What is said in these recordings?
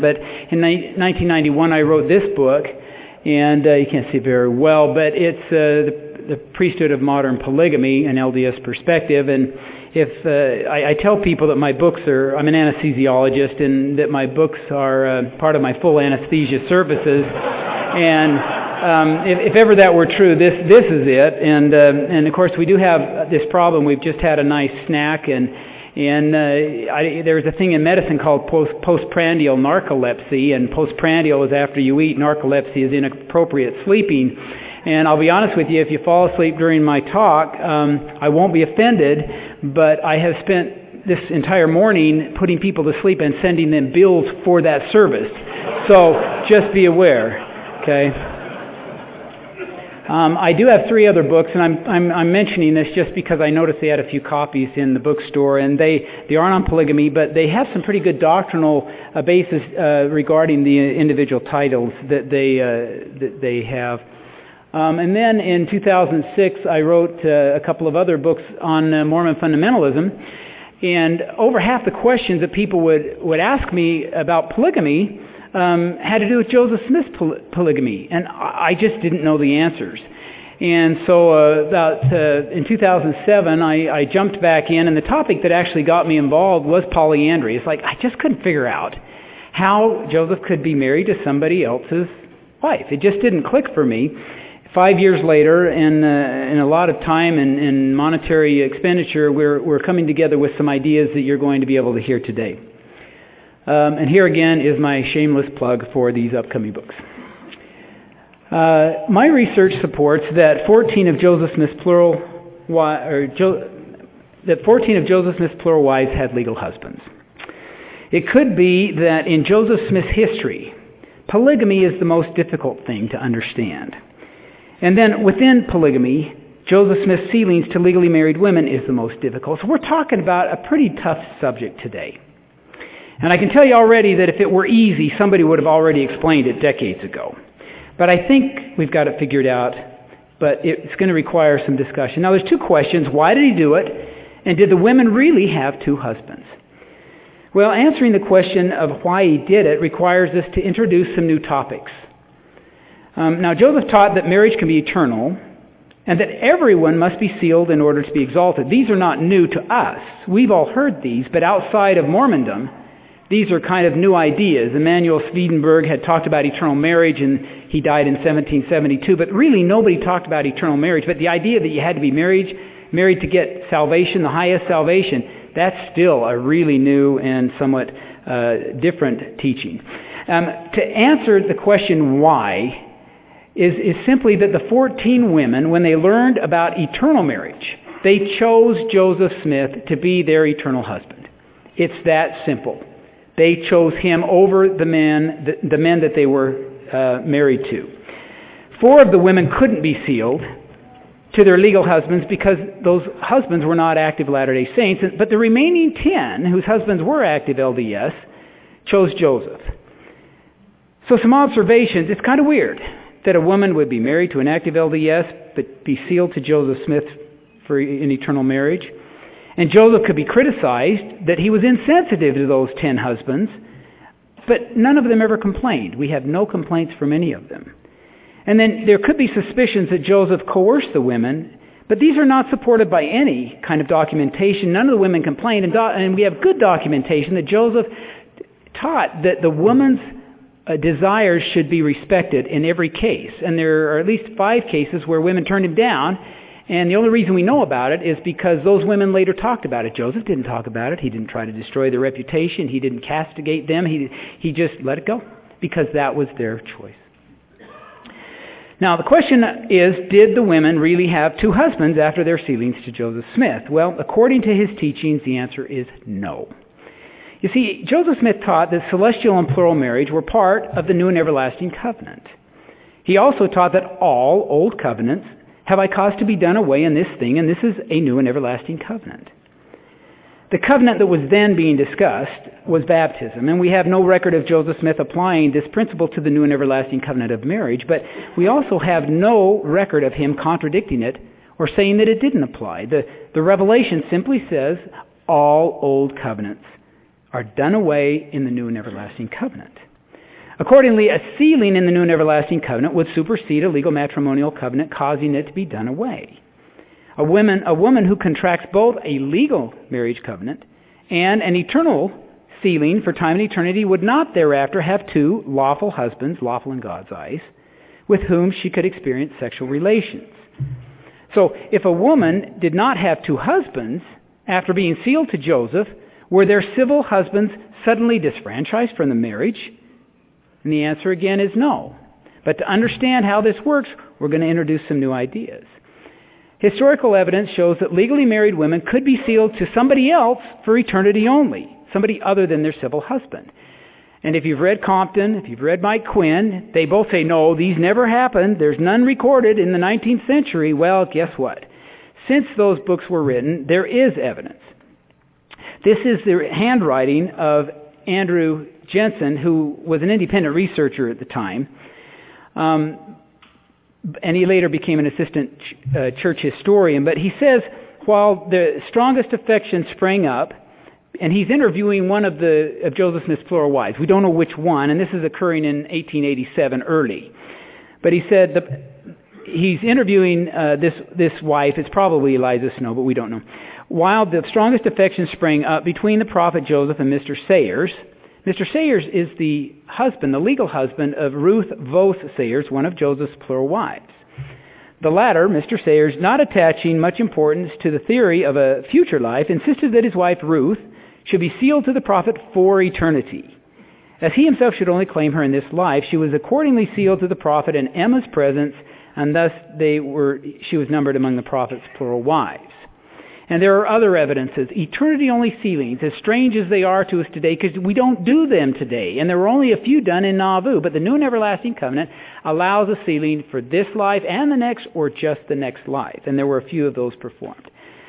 But in 1991, I wrote this book, and you can't see it very well, but it's the Priesthood of Modern Polygamy, an LDS perspective. And if I tell people that my books are, I'm an anesthesiologist, and that my books are part of my full anesthesia services. And if ever that were true, this is it. And of course, we do have this problem. We've just had a nice snack, and there's a thing in medicine called postprandial narcolepsy, and postprandial is after you eat, narcolepsy is inappropriate sleeping. And I'll be honest with you, if you fall asleep during my talk, I won't be offended, but I have spent this entire morning putting people to sleep and sending them bills for that service. So just be aware, okay? I do have 3 other books, and I'm mentioning this just because I noticed they had a few copies in the bookstore, and they aren't on polygamy, but they have some pretty good doctrinal basis regarding the individual titles that they have. And then in 2006, I wrote a couple of other books on Mormon fundamentalism, and over half the questions that people would ask me about polygamy had to do with Joseph Smith's polygamy, and I just didn't know the answers. And so in 2007, I jumped back in, and the topic that actually got me involved was polyandry. It's like I just couldn't figure out how Joseph could be married to somebody else's wife. It just didn't click for me. 5 years later, and a lot of time and monetary expenditure, we're coming together with some ideas that you're going to be able to hear today. And here again is my shameless plug for these upcoming books. My research supports that 14 of Joseph Smith's plural wives had legal husbands. It could be that in Joseph Smith's history, polygamy is the most difficult thing to understand. And then within polygamy, Joseph Smith's sealings to legally married women is the most difficult. So we're talking about a pretty tough subject today. And I can tell you already that if it were easy, somebody would have already explained it decades ago. But I think we've got it figured out, but it's going to require some discussion. Now, there's 2 questions. Why did he do it? And did the women really have 2 husbands? Well, answering the question of why he did it requires us to introduce some new topics. Now, Joseph taught that marriage can be eternal, and that everyone must be sealed in order to be exalted. These are not new to us. We've all heard these, but outside of Mormondom, these are kind of new ideas. Emanuel Swedenborg had talked about eternal marriage, and he died in 1772, but really nobody talked about eternal marriage. But the idea that you had to be married to get salvation, the highest salvation, that's still a really new and somewhat different teaching. To answer the question why is simply that the 14 women, when they learned about eternal marriage, they chose Joseph Smith to be their eternal husband. It's that simple. They chose him over the men that they were married to. 4 of the women couldn't be sealed to their legal husbands because those husbands were not active Latter-day Saints, but the remaining 10, whose husbands were active LDS, chose Joseph. So some observations. It's kind of weird that a woman would be married to an active LDS but be sealed to Joseph Smith for an eternal marriage. And Joseph could be criticized that he was insensitive to those 10 husbands, but none of them ever complained. We have no complaints from any of them. And then there could be suspicions that Joseph coerced the women, but these are not supported by any kind of documentation. None of the women complained, and we have good documentation that Joseph taught that the woman's desires should be respected in every case. And there are at least 5 cases where women turned him down, and the only reason we know about it is because those women later talked about it. Joseph didn't talk about it. He didn't try to destroy their reputation. He didn't castigate them. He just let it go because that was their choice. Now, the question is, did the women really have 2 husbands after their sealings to Joseph Smith? Well, according to his teachings, the answer is no. You see, Joseph Smith taught that celestial and plural marriage were part of the new and everlasting covenant. He also taught that all old covenants have I caused to be done away in this thing, and this is a new and everlasting covenant. The covenant that was then being discussed was baptism, and we have no record of Joseph Smith applying this principle to the new and everlasting covenant of marriage, but we also have no record of him contradicting it or saying that it didn't apply. The Revelation simply says all old covenants are done away in the new and everlasting covenant. Accordingly, a sealing in the new and everlasting covenant would supersede a legal matrimonial covenant, causing it to be done away. A woman who contracts both a legal marriage covenant and an eternal sealing for time and eternity would not thereafter have two lawful husbands, lawful in God's eyes, with whom she could experience sexual relations. So if a woman did not have two husbands after being sealed to Joseph, were their civil husbands suddenly disfranchised from the marriage? And the answer again is no. But to understand how this works, we're going to introduce some new ideas. Historical evidence shows that legally married women could be sealed to somebody else for eternity only, somebody other than their civil husband. And if you've read Compton, if you've read Mike Quinn, they both say, no, these never happened. There's none recorded in the 19th century. Well, guess what? Since those books were written, there is evidence. This is the handwriting of Andrew Jensen, who was an independent researcher at the time. And he later became an assistant church historian. But he says, while the strongest affection sprang up, and he's interviewing one of Joseph Smith's plural wives. We don't know which one, and this is occurring in 1887 early. But he said he's interviewing this wife. It's probably Eliza Snow, but we don't know. While the strongest affection sprang up between the prophet Joseph and Mr. Sayers. Mr. Sayers is the husband, the legal husband of Ruth Vos Sayers, one of Joseph's plural wives. The latter, Mr. Sayers, not attaching much importance to the theory of a future life, insisted that his wife Ruth should be sealed to the prophet for eternity. As he himself should only claim her in this life, she was accordingly sealed to the prophet in Emma's presence, and thus she was numbered among the prophet's plural wives. And there are other evidences, eternity-only sealings, as strange as they are to us today, because we don't do them today. And there were only a few done in Nauvoo, but the new and everlasting covenant allows a sealing for this life and the next, or just the next life. And there were a few of those performed.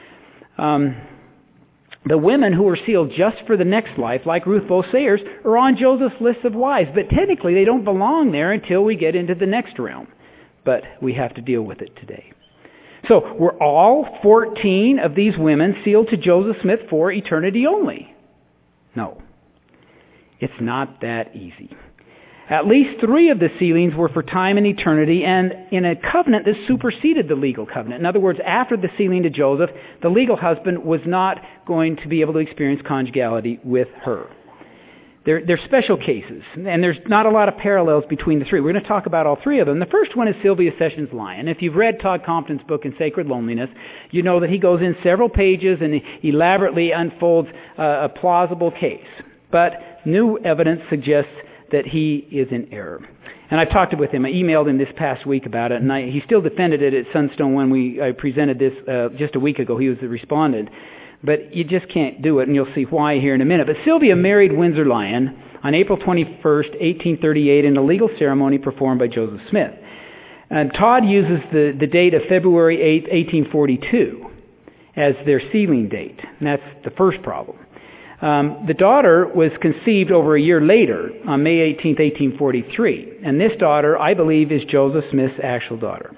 The women who were sealed just for the next life, like Ruth Vos Sayers, are on Joseph's list of wives, but technically they don't belong there until we get into the next realm. But we have to deal with it today. So were all 14 of these women sealed to Joseph Smith for eternity only? No. It's not that easy. At least 3 of the sealings were for time and eternity, and in a covenant that superseded the legal covenant. In other words, after the sealing to Joseph, the legal husband was not going to be able to experience conjugality with her. They're special cases, and there's not a lot of parallels between the 3. We're going to talk about all 3 of them. The first one is Sylvia Sessions Lyon. If you've read Todd Compton's book, In Sacred Loneliness, you know that he goes in several pages and elaborately unfolds a plausible case. But new evidence suggests that he is in error. And I've talked with him. I emailed him this past week about it, and he still defended it at Sunstone when I presented this just a week ago. He was the respondent. But you just can't do it, and you'll see why here in a minute. But Sylvia married Windsor Lyon on April 21st, 1838, in a legal ceremony performed by Joseph Smith. And Todd uses the date of February 8, 1842 as their sealing date. And that's the first problem. The daughter was conceived over a year later, on May 18, 1843. And this daughter, I believe, is Joseph Smith's actual daughter.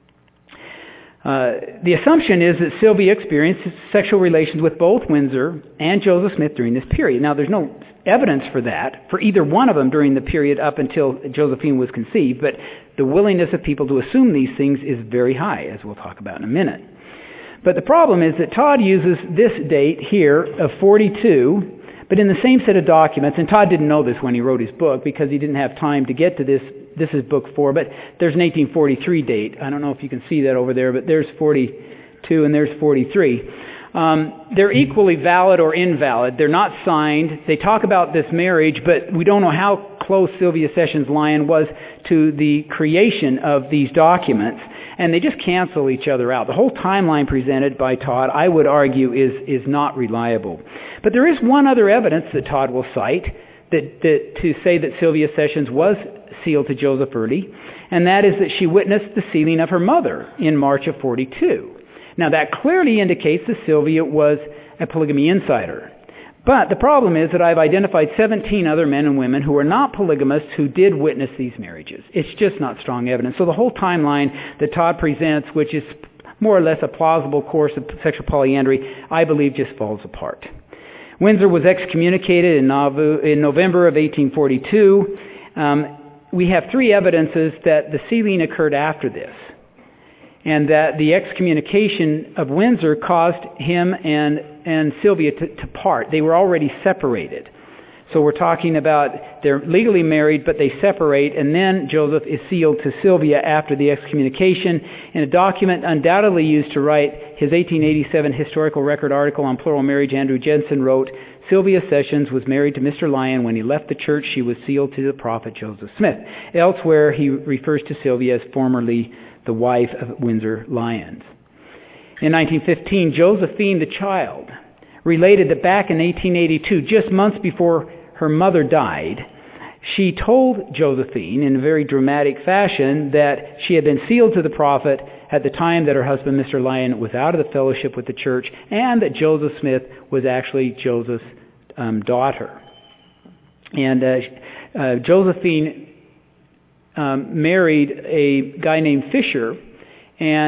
The assumption is that Sylvia experienced sexual relations with both Windsor and Joseph Smith during this period. Now, there's no evidence for that, for either one of them during the period up until Josephine was conceived, but the willingness of people to assume these things is very high, as we'll talk about in a minute. But the problem is that Todd uses this date here of 42, but in the same set of documents, and Todd didn't know this when he wrote his book because he didn't have time to get to this. This is book 4, but there's an 1843 date. I don't know if you can see that over there, but there's 42 and there's 43. They're equally valid or invalid. They're not signed. They talk about this marriage, but we don't know how close Sylvia Sessions Lyon was to the creation of these documents, and they just cancel each other out. The whole timeline presented by Todd, I would argue, is not reliable. But there is one other evidence that Todd will cite that to say that Sylvia Sessions was sealed to Joseph early, and that is that she witnessed the sealing of her mother in March of 42. Now, that clearly indicates that Sylvia was a polygamy insider. But the problem is that I've identified 17 other men and women who are not polygamists who did witness these marriages. It's just not strong evidence. So the whole timeline that Todd presents, which is more or less a plausible course of sexual polyandry, I believe just falls apart. Windsor was excommunicated in November of 1842. we have three evidences that the sealing occurred after this, and that the excommunication of Windsor caused him and Sylvia to part. They were already separated. So we're talking about they're legally married, but they separate, and then Joseph is sealed to Sylvia after the excommunication. In a document undoubtedly used to write his 1887 historical record article on plural marriage, Andrew Jensen wrote, Sylvia Sessions was married to Mr. Lyon. When he left the church, she was sealed to the prophet Joseph Smith. Elsewhere, he refers to Sylvia as formerly the wife of Windsor Lyons. In 1915, Josephine, the child, related that back in 1882, just months before her mother died, she told Josephine in a very dramatic fashion that she had been sealed to the prophet at the time that her husband, Mr. Lyon, was out of the fellowship with the church, and that Joseph Smith was actually Joseph's daughter. And Josephine married a guy named Fisher, and